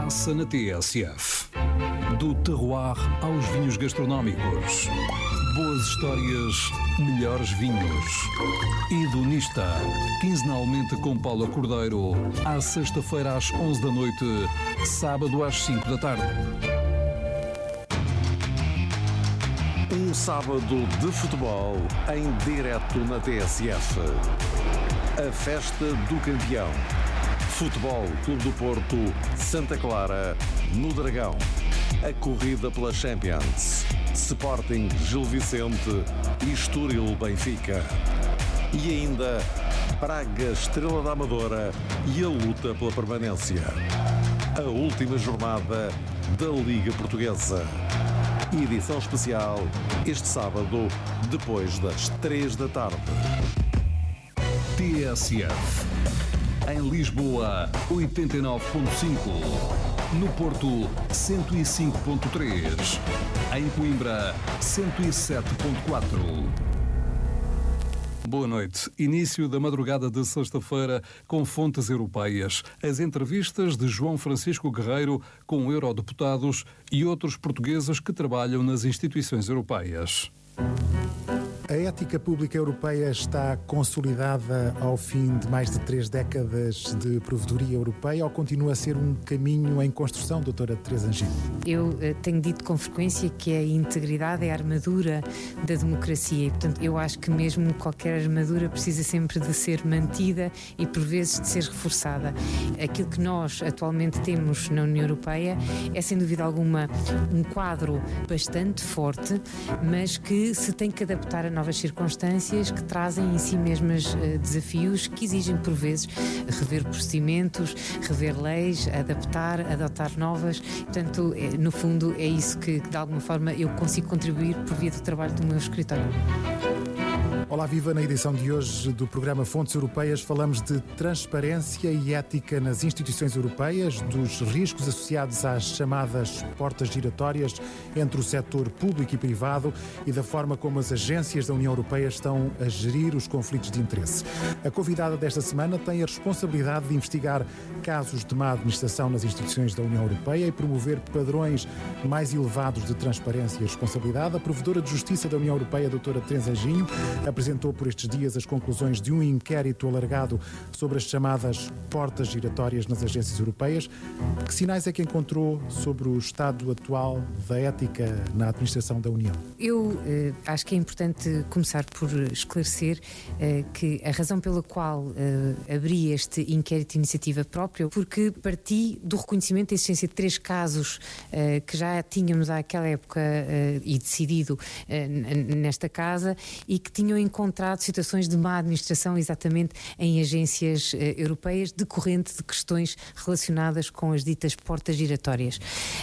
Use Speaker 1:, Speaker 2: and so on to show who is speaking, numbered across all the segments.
Speaker 1: passa na TSF. Do terroir aos vinhos gastronómicos. Boas histórias, melhores vinhos. Hedonista, quinzenalmente com Paula Cordeiro, à sexta-feira às 11 da noite, sábado às 5 da tarde.
Speaker 2: Um sábado de futebol em direto na TSF. A festa do campeão. Futebol Clube do Porto, Santa Clara, no Dragão. A corrida pela Champions. Sporting Gil Vicente e Estoril Benfica. E ainda Braga Estrela da Amadora e a luta pela permanência. A última jornada da Liga Portuguesa. Edição especial este sábado, depois das 3 da tarde.
Speaker 1: TSF. Em Lisboa, 89.5. No Porto, 105.3. Em Coimbra, 107.4. Boa noite. Início da madrugada de sexta-feira com fontes europeias. As entrevistas de João Francisco Guerreiro com eurodeputados e outros portugueses que trabalham nas instituições europeias.
Speaker 3: A ética pública europeia está consolidada ao fim de mais de 3 décadas de provedoria europeia ou continua a ser um caminho em construção, doutora Teresa Angino?
Speaker 4: Eu tenho dito com frequência que a integridade é a armadura da democracia e, portanto, eu acho que mesmo qualquer armadura precisa sempre de ser mantida e, por vezes, de ser reforçada. Aquilo que nós atualmente temos na União Europeia é, sem dúvida alguma, um quadro bastante forte, mas que se tem que adaptar a novas circunstâncias que trazem em si mesmas desafios que exigem, por vezes, rever procedimentos, rever leis, adotar novas. Portanto, no fundo, é isso que de alguma forma, eu consigo contribuir por via do trabalho do meu escritório.
Speaker 3: Olá, viva! Na edição de hoje do programa Fontes Europeias falamos de transparência e ética nas instituições europeias, dos riscos associados às chamadas portas giratórias entre o setor público e privado e da forma como as agências da União Europeia estão a gerir os conflitos de interesse. A convidada desta semana tem a responsabilidade de investigar casos de má administração nas instituições da União Europeia e promover padrões mais elevados de transparência e responsabilidade. A provedora de Justiça da União Europeia, a doutora Teresa Angino, apresentou por estes dias as conclusões de um inquérito alargado sobre as chamadas portas giratórias nas agências europeias. Que sinais é que encontrou sobre o estado atual da ética na administração da União?
Speaker 4: Eu acho que é importante começar por esclarecer que a razão pela qual abri este inquérito de iniciativa própria, porque parti do reconhecimento da existência de 3 casos que já tínhamos àquela época e decidido nesta casa e que tinham encontrado situações de má administração exatamente em agências europeias decorrente de questões relacionadas com as ditas portas giratórias.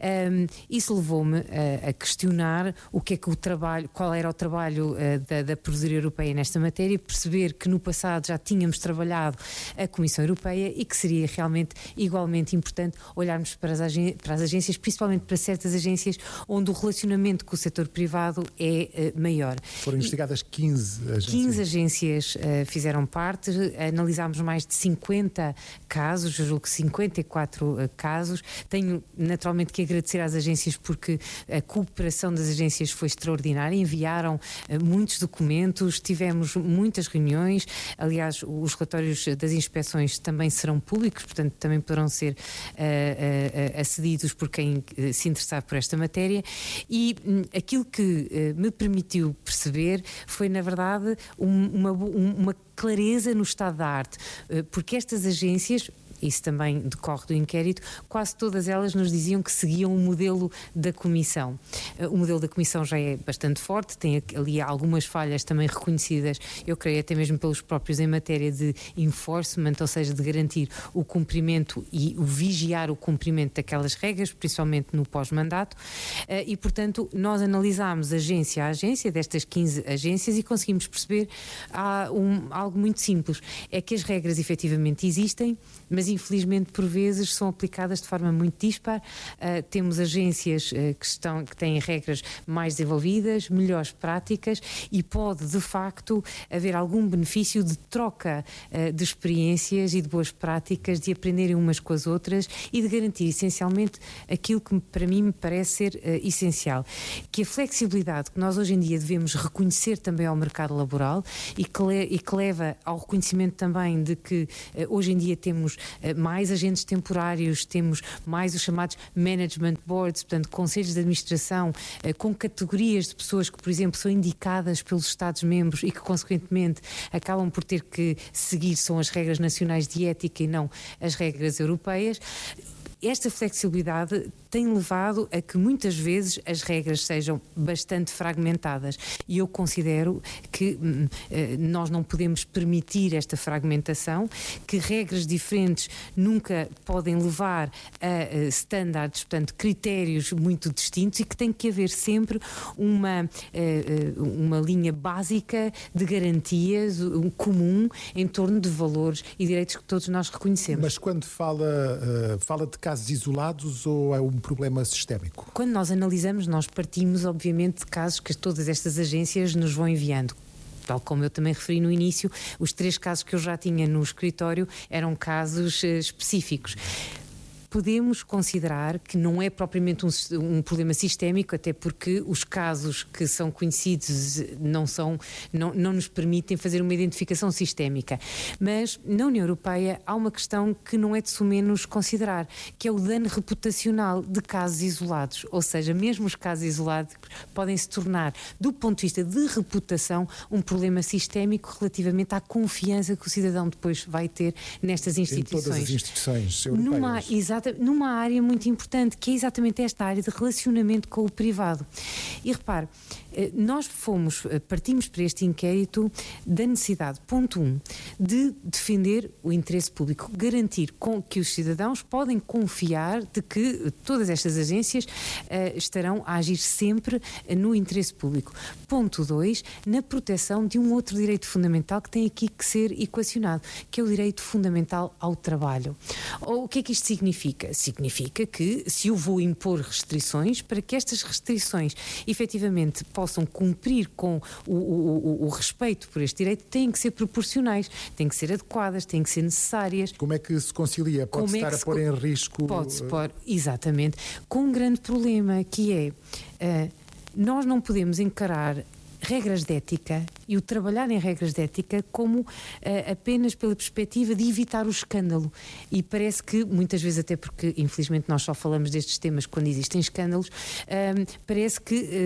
Speaker 4: Isso levou-me a questionar o que é que qual era o trabalho da Provedoria Europeia nesta matéria e perceber que no passado já tínhamos trabalhado a Comissão Europeia e que seria realmente igualmente importante olharmos para as agências, principalmente para certas agências onde o relacionamento com o setor privado é maior.
Speaker 3: Foram investigadas 15 agências.
Speaker 4: 15 agências fizeram parte, analisámos mais de 50 casos, eu julgo que 54 casos. Tenho naturalmente que agradecer às agências porque a cooperação das agências foi extraordinária, enviaram muitos documentos, tivemos muitas reuniões, aliás os relatórios das inspeções também serão públicos, portanto também poderão ser acedidos por quem se interessar por esta matéria e aquilo que me permitiu perceber foi na verdade uma clareza no estado da arte, porque estas agências, isso também decorre do inquérito, quase todas elas nos diziam que seguiam o modelo da Comissão. O modelo da Comissão já é bastante forte, tem ali algumas falhas também reconhecidas, eu creio até mesmo pelos próprios em matéria de enforcement, ou seja, de garantir o cumprimento e o vigiar o cumprimento daquelas regras, principalmente no pós-mandato, e portanto nós analisámos agência a agência destas 15 agências e conseguimos perceber algo muito simples, é que as regras efetivamente existem, mas infelizmente por vezes são aplicadas de forma muito dispar. Temos agências que têm regras mais desenvolvidas, melhores práticas, e pode de facto haver algum benefício de troca de experiências e de boas práticas, de aprenderem umas com as outras e de garantir essencialmente aquilo que para mim me parece ser essencial, que a flexibilidade que nós hoje em dia devemos reconhecer também ao mercado laboral e que leva ao reconhecimento também de que hoje em dia temos mais agentes temporários, temos mais os chamados management boards, portanto conselhos de administração com categorias de pessoas que, por exemplo, são indicadas pelos Estados-membros e que consequentemente acabam por ter que seguir são as regras nacionais de ética e não as regras europeias. Esta flexibilidade tem levado a que muitas vezes as regras sejam bastante fragmentadas, e eu considero que nós não podemos permitir esta fragmentação, que regras diferentes nunca podem levar a standards, portanto critérios muito distintos, e que tem que haver sempre uma linha básica de garantias comum em torno de valores e direitos que todos nós reconhecemos.
Speaker 3: Mas quando fala de casos isolados ou é um problema sistémico?
Speaker 4: Quando nós analisamos, nós partimos obviamente de casos que todas estas agências nos vão enviando. Tal como eu também referi no início, os 3 casos que eu já tinha no escritório eram casos específicos. Podemos considerar que não é propriamente um problema sistémico, até porque os casos que são conhecidos não nos permitem fazer uma identificação sistémica. Mas na União Europeia há uma questão que não é de sumenos considerar, que é o dano reputacional de casos isolados. Ou seja, mesmo os casos isolados podem se tornar, do ponto de vista de reputação, um problema sistémico relativamente à confiança que o cidadão depois vai ter nestas instituições.
Speaker 3: Em todas as instituições europeias.
Speaker 4: Numa área muito importante, que é exatamente esta área de relacionamento com o privado. E repare, nós partimos para este inquérito da necessidade, ponto 1, de defender o interesse público, garantir que os cidadãos podem confiar de que todas estas agências estarão a agir sempre no interesse público. Ponto 2, na proteção de um outro direito fundamental que tem aqui que ser equacionado, que é o direito fundamental ao trabalho. O que é que isto significa? Significa que se eu vou impor restrições, para que estas restrições efetivamente possam cumprir com o respeito por este direito, têm que ser proporcionais, têm que ser adequadas, têm que ser necessárias.
Speaker 3: Como é que se concilia? Pode estar a pôr em risco...
Speaker 4: Pode-se pôr, exatamente, com um grande problema, que é, nós não podemos encarar regras de ética e o trabalhar em regras de ética como apenas pela perspectiva de evitar o escândalo. E parece que, muitas vezes, até porque infelizmente nós só falamos destes temas quando existem escândalos, parece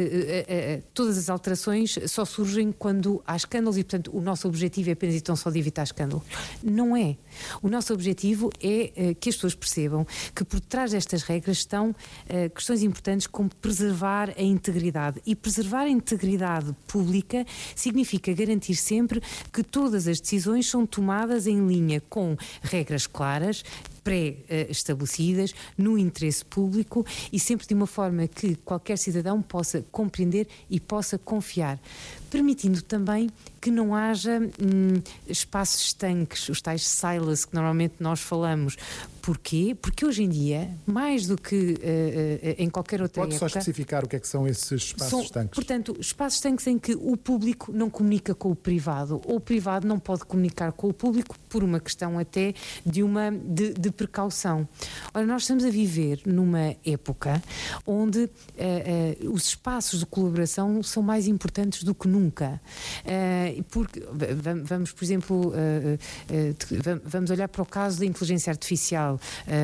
Speaker 4: que todas as alterações só surgem quando há escândalos e, portanto, o nosso objetivo é apenas e tão só de evitar escândalos. Não é. O nosso objetivo é que as pessoas percebam que por trás destas regras estão questões importantes como preservar a integridade. E preservar a integridade pública significa garantir sempre que todas as decisões são tomadas em linha com regras claras, pré-estabelecidas, no interesse público e sempre de uma forma que qualquer cidadão possa compreender e possa confiar, permitindo também que não haja espaços estanques, os tais silos que normalmente nós falamos. Porquê? Porque hoje em dia, mais do que em qualquer outra época...
Speaker 3: Pode só especificar o que é que são esses espaços estanques?
Speaker 4: Portanto, espaços estanques em que o público não comunica com o privado, ou o privado não pode comunicar com o público por uma questão até de precaução. Ora, nós estamos a viver numa época onde os espaços de colaboração são mais importantes do que nunca. Porque, vamos, por exemplo, vamos olhar para o caso da inteligência artificial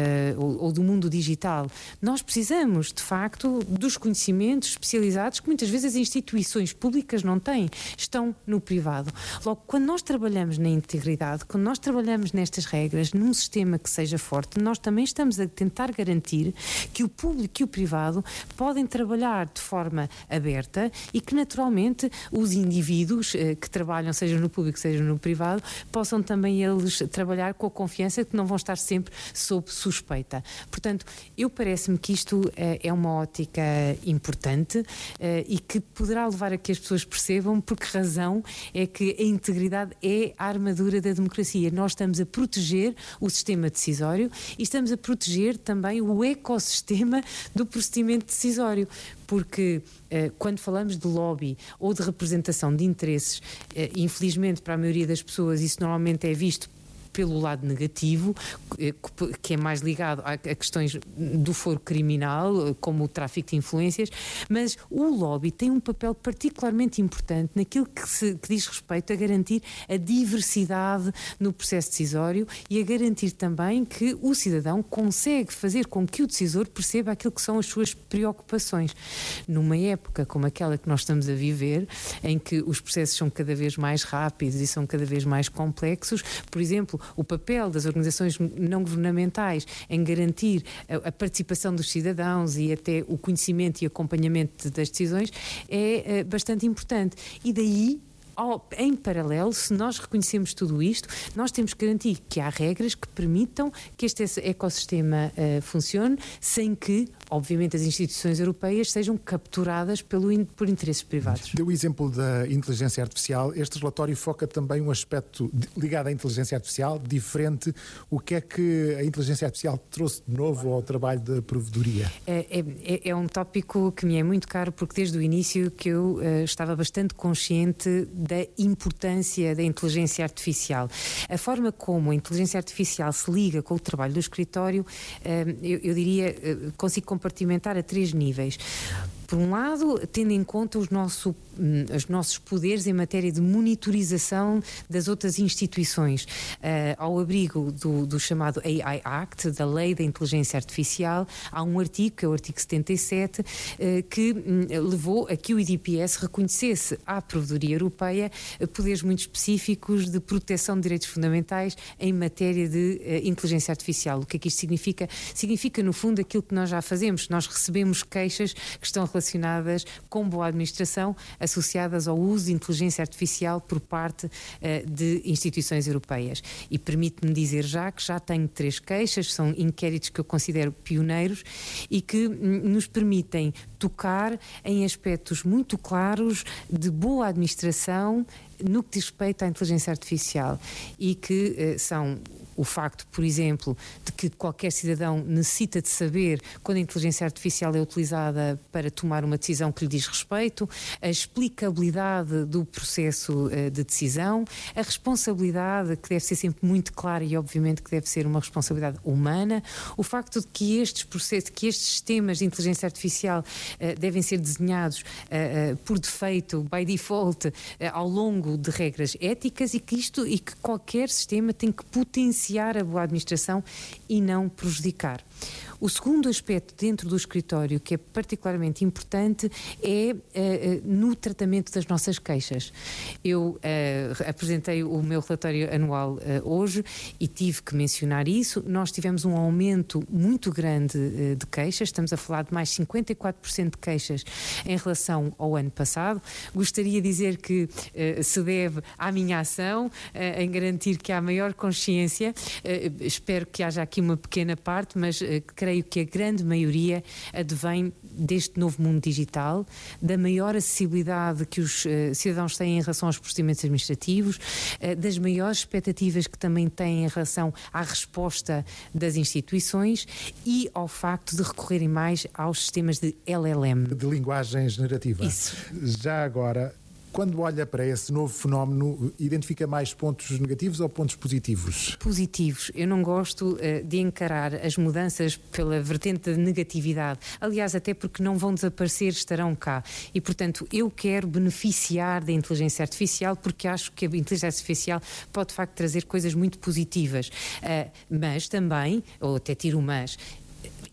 Speaker 4: ou do mundo digital. Nós precisamos, de facto, dos conhecimentos especializados que muitas vezes as instituições públicas não têm, estão no privado. Logo, quando nós trabalhamos na integridade, quando nós trabalhamos nestas regras, num sistema que seja seja forte, nós também estamos a tentar garantir que o público e o privado podem trabalhar de forma aberta e que naturalmente os indivíduos que trabalham, seja no público, seja no privado, possam também eles trabalhar com a confiança de que não vão estar sempre sob suspeita. Portanto, parece-me que isto é uma ótica importante e que poderá levar a que as pessoas percebam por que razão é que a integridade é a armadura da democracia. Nós estamos a proteger o sistema decisório e estamos a proteger também o ecossistema do procedimento decisório. Porque quando falamos de lobby ou de representação de interesses, infelizmente para a maioria das pessoas isso normalmente é visto pelo lado negativo, que é mais ligado a questões do foro criminal, como o tráfico de influências, mas o lobby tem um papel particularmente importante naquilo que diz respeito a garantir a diversidade no processo decisório e a garantir também que o cidadão consegue fazer com que o decisor perceba aquilo que são as suas preocupações. Numa época como aquela que nós estamos a viver, em que os processos são cada vez mais rápidos e são cada vez mais complexos, por exemplo, o papel das organizações não governamentais em garantir a participação dos cidadãos e até o conhecimento e acompanhamento das decisões é bastante importante. E daí, em paralelo, se nós reconhecemos tudo isto, nós temos que garantir que há regras que permitam que este ecossistema funcione, sem que, obviamente, as instituições europeias sejam capturadas por interesses privados.
Speaker 3: Deu o exemplo da inteligência artificial. Este relatório foca também um aspecto ligado à inteligência artificial, diferente. O que é que a inteligência artificial trouxe de novo ao trabalho da provedoria?
Speaker 4: É um tópico que me é muito caro, porque desde o início que eu estava bastante consciente da importância da inteligência artificial. A forma como a inteligência artificial se liga com o trabalho do escritório, eu diria, consigo compartimentar a 3 níveis. Por um lado, tendo em conta os nossos poderes em matéria de monitorização das outras instituições, ao abrigo do chamado AI Act, da Lei da Inteligência Artificial, há um artigo, que é o artigo 77, que levou a que o IDPS reconhecesse à Provedoria Europeia poderes muito específicos de proteção de direitos fundamentais em matéria de inteligência artificial. O que é que isto significa? Significa, no fundo, aquilo que nós já fazemos. Nós recebemos queixas que estão relacionadas com boa administração, associadas ao uso de inteligência artificial por parte de instituições europeias. E permite-me dizer já que já tenho 3 queixas, são inquéritos que eu considero pioneiros e que nos permitem tocar em aspectos muito claros de boa administração no que diz respeito à inteligência artificial e que são o facto, por exemplo, de que qualquer cidadão necessita de saber quando a inteligência artificial é utilizada para tomar uma decisão que lhe diz respeito, a explicabilidade do processo de decisão, a responsabilidade que deve ser sempre muito clara e obviamente que deve ser uma responsabilidade humana, o facto de que estes processos, que estes sistemas de inteligência artificial devem ser desenhados por defeito, by default, ao longo de regras éticas e que qualquer sistema tem que potenciar a boa administração e não prejudicar. O segundo aspecto dentro do escritório que é particularmente importante é no tratamento das nossas queixas. Eu apresentei o meu relatório anual hoje e tive que mencionar isso. Nós tivemos um aumento muito grande de queixas, estamos a falar de mais 54% de queixas em relação ao ano passado. Gostaria de dizer que se deve à minha ação em garantir que há maior consciência. Espero que haja aqui uma pequena parte, mas creio que a grande maioria advém deste novo mundo digital, da maior acessibilidade que os cidadãos têm em relação aos procedimentos administrativos, das maiores expectativas que também têm em relação à resposta das instituições e ao facto de recorrerem mais aos sistemas de LLM.
Speaker 3: De linguagem generativa.
Speaker 4: Isso.
Speaker 3: Já agora, quando olha para esse novo fenómeno, identifica mais pontos negativos ou pontos positivos?
Speaker 4: Positivos. Eu não gosto de encarar as mudanças pela vertente da negatividade. Aliás, até porque não vão desaparecer, estarão cá. E, portanto, eu quero beneficiar da inteligência artificial porque acho que a inteligência artificial pode, de facto, trazer coisas muito positivas. Mas também, ou até tiro mas,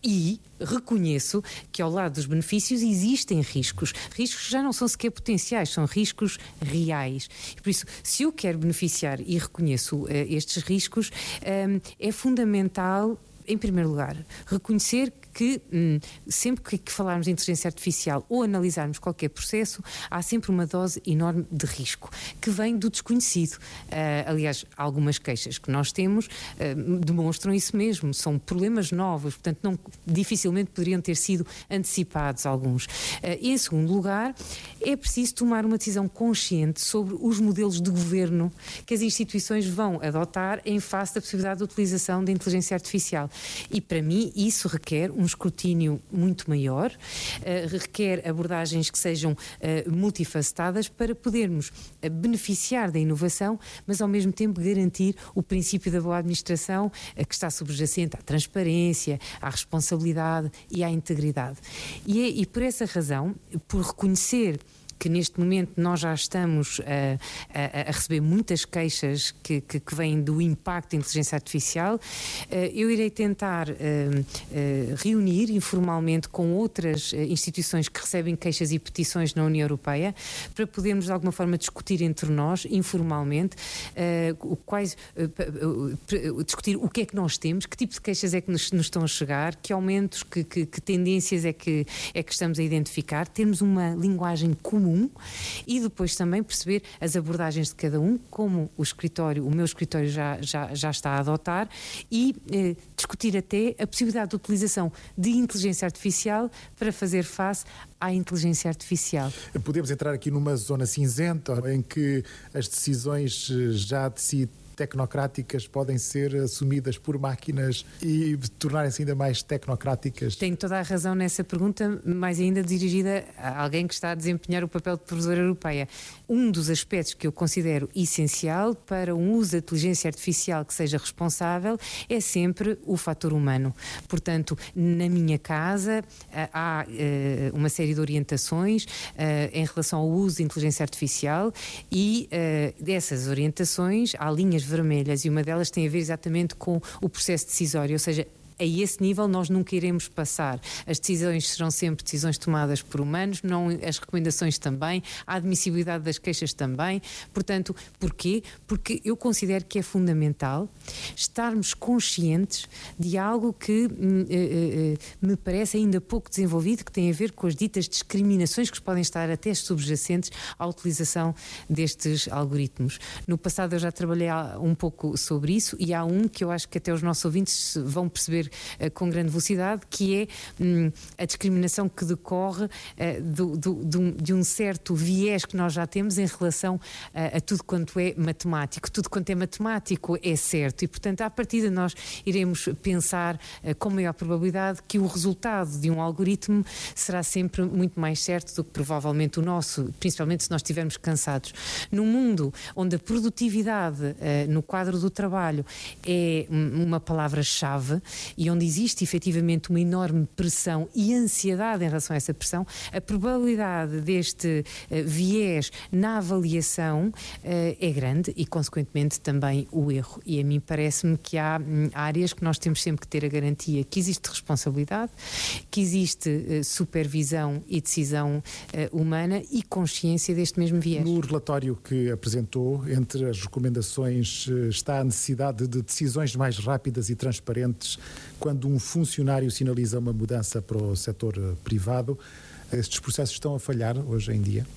Speaker 4: E reconheço que ao lado dos benefícios existem riscos. Riscos que já não são sequer potenciais, são riscos reais. Por isso, se eu quero beneficiar e reconheço estes riscos, é fundamental, em primeiro lugar, reconhecer que sempre que falarmos de inteligência artificial ou analisarmos qualquer processo, há sempre uma dose enorme de risco, que vem do desconhecido. Aliás, algumas queixas que nós temos demonstram isso mesmo, são problemas novos, portanto dificilmente poderiam ter sido antecipados alguns. E em segundo lugar, é preciso tomar uma decisão consciente sobre os modelos de governo que as instituições vão adotar em face da possibilidade de utilização da inteligência artificial. E para mim isso requer um escrutínio muito maior, requer abordagens que sejam multifacetadas para podermos beneficiar da inovação, mas ao mesmo tempo garantir o princípio da boa administração que está subjacente à transparência, à responsabilidade e à integridade. E por essa razão, por reconhecer que neste momento nós já estamos a receber muitas queixas que vêm do impacto da inteligência artificial, eu irei tentar reunir informalmente com outras instituições que recebem queixas e petições na União Europeia para podermos de alguma forma discutir entre nós, informalmente, discutir o que é que nós temos, que tipo de queixas é que nos estão a chegar, que aumentos, que tendências é que estamos a identificar, termos uma linguagem comum e depois também perceber as abordagens de cada um, como o meu escritório já está a adotar, e discutir até a possibilidade de utilização de inteligência artificial para fazer face à inteligência artificial.
Speaker 3: Podemos entrar aqui numa zona cinzenta em que as decisões já de si tecnocráticas podem ser assumidas por máquinas e tornarem-se ainda mais tecnocráticas?
Speaker 4: Tenho toda a razão nessa pergunta, mais ainda dirigida a alguém que está a desempenhar o papel de professora europeia. Um dos aspectos que eu considero essencial para um uso da inteligência artificial que seja responsável é sempre o fator humano. Portanto, na minha casa há uma série de orientações em relação ao uso de inteligência artificial e dessas orientações há linhas vermelhas e uma delas tem a ver exatamente com o processo decisório, ou seja, a esse nível nós nunca iremos passar. As decisões serão sempre decisões tomadas por humanos, não as recomendações também, a admissibilidade das queixas também. Portanto, porquê? Porque eu considero que é fundamental estarmos conscientes de algo que me parece ainda pouco desenvolvido, que tem a ver com as ditas discriminações que podem estar até subjacentes à utilização destes algoritmos. No passado eu já trabalhei um pouco sobre isso e há um que eu acho que até os nossos ouvintes vão perceber com grande velocidade, que é a discriminação que decorre de um certo viés que nós já temos em relação a tudo quanto é matemático. Tudo quanto é matemático é certo e, portanto, à partida nós iremos pensar com maior probabilidade que o resultado de um algoritmo será sempre muito mais certo do que provavelmente o nosso, principalmente se nós estivermos cansados. Num mundo onde a produtividade no quadro do trabalho é uma palavra-chave e onde existe efetivamente uma enorme pressão e ansiedade em relação a essa pressão, a probabilidade deste viés na avaliação é grande e, consequentemente, também o erro. E a mim parece-me que há áreas que nós temos sempre que ter a garantia que existe responsabilidade, que existe supervisão e decisão humana e consciência deste mesmo viés.
Speaker 3: No relatório que apresentou, entre as recomendações está a necessidade de decisões mais rápidas e transparentes quando um funcionário sinaliza uma mudança para o setor privado. Estes processos estão a falhar hoje em dia?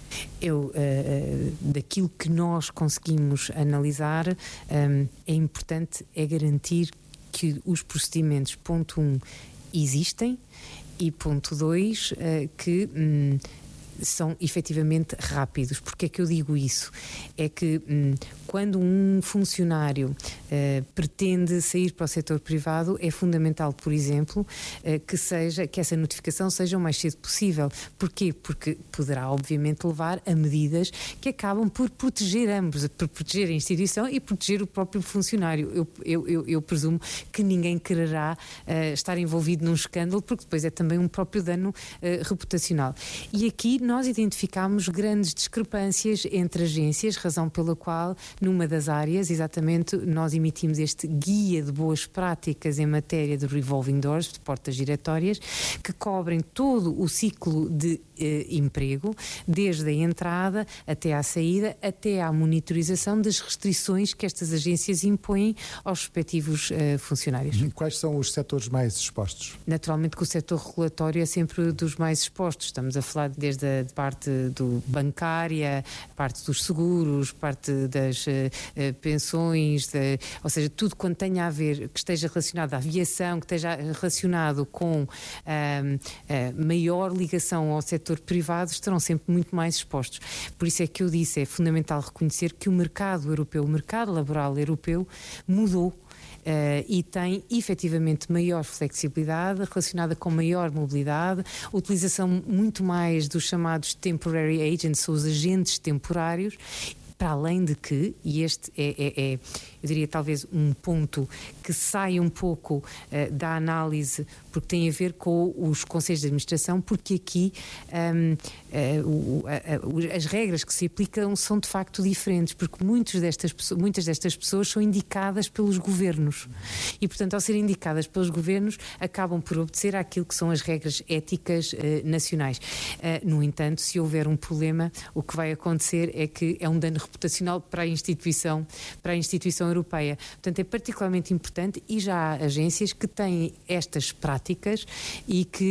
Speaker 4: Daquilo que nós conseguimos analisar, é importante garantir que os procedimentos, ponto 1, existem e ponto 2, que são efetivamente rápidos. Porque é que eu digo isso? É que quando um funcionário pretende sair para o setor privado, é fundamental, por exemplo, que essa notificação seja o mais cedo possível. Porquê? Porque poderá, obviamente, levar a medidas que acabam por proteger ambos, por proteger a instituição e proteger o próprio funcionário. Eu presumo que ninguém quererá estar envolvido num escândalo, porque depois é também um próprio dano reputacional. E aqui nós identificámos grandes discrepâncias entre agências, razão pela qual, numa das áreas, exatamente, nós emitimos este guia de boas práticas em matéria de revolving doors, de portas giratórias, que cobrem todo o ciclo de emprego, desde a entrada até à saída, até à monitorização das restrições que estas agências impõem aos respectivos funcionários.
Speaker 3: Quais são os setores mais expostos?
Speaker 4: Naturalmente que o setor regulatório é sempre dos mais expostos. Estamos a falar desde a parte bancária, parte dos seguros, parte das pensões, ou seja, tudo quanto tenha a ver, que esteja relacionado à aviação, que esteja relacionado com maior ligação ao setor privado, estarão sempre muito mais expostos. Por isso é que eu disse, é fundamental reconhecer que o mercado europeu, o mercado laboral europeu mudou. E tem efetivamente maior flexibilidade relacionada com maior mobilidade, utilização muito mais dos chamados temporary agents, ou os agentes temporários, para além de que, e este é eu diria talvez um ponto que sai um pouco da análise, porque tem a ver com os conselhos de administração, porque aqui as regras que se aplicam são de facto diferentes, porque muitas destas pessoas são indicadas pelos governos e, portanto, ao serem indicadas pelos governos, acabam por obedecer àquilo que são as regras éticas nacionais. No entanto, se houver um problema, o que vai acontecer é que é um dano reputacional para a instituição europeia. Portanto, é particularmente importante, e já há agências que têm estas práticas e que